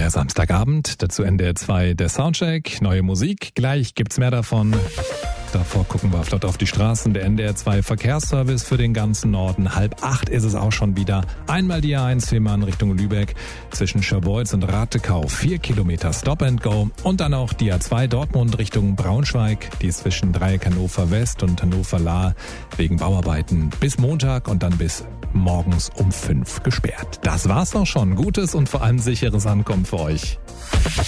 Der Samstagabend, dazu NDR 2 der Soundcheck, neue Musik, gleich gibt's mehr davon. Davor gucken wir flott auf die Straßen, der NDR 2 Verkehrsservice für den ganzen Norden. 7:30 ist es auch schon wieder. Einmal die A1 Fehmarn Richtung Lübeck, zwischen Scherbeutz und Ratekau 4 Kilometer Stop and Go. Und dann auch die A2 Dortmund Richtung Braunschweig, die ist zwischen Dreieck Hannover West und Hannover Lahr wegen Bauarbeiten bis Montag und dann bis morgens um 5 gesperrt. Das war's auch schon. Gutes und vor allem sicheres Ankommen für euch.